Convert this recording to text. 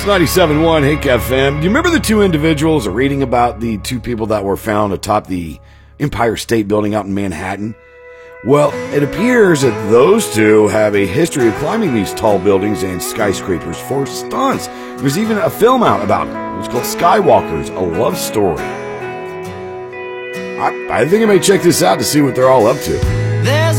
97.1 Hank FM. Do you remember the two individuals reading about the two people that were found atop the Empire State Building out in Manhattan? Well, it appears that those two have a history of climbing these tall buildings and skyscrapers for stunts. There's even a film out about it. It's called Skywalkers, a love story. I think I may check this out to see what they're all up to.